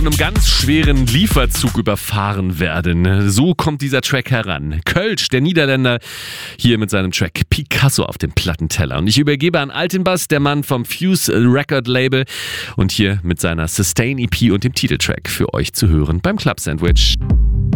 einem ganz schweren Lieferzug überfahren werden. So kommt dieser Track heran. Kölsch, der Niederländer, hier mit seinem Track Picasso auf dem Plattenteller. Und ich übergebe an Altenbass, der Mann vom Fuse Record Label, und hier mit seiner Sustain EP und dem Titeltrack für euch zu hören beim Club Sandwich.